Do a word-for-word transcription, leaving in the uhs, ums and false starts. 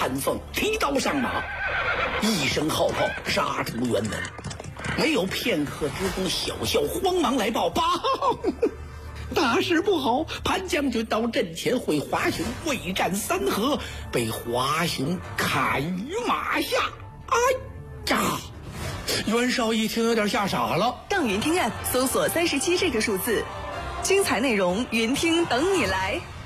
潘凤提刀上马，一声号炮杀出辕门。没有片刻之功，小校慌忙来报：报，大事不好！潘将军到阵前会华雄未战三合，被华雄砍于马下。哎呀！袁绍一听有点吓傻了。 上云听 App 搜索三十七这个数字，精彩内容云听等你来。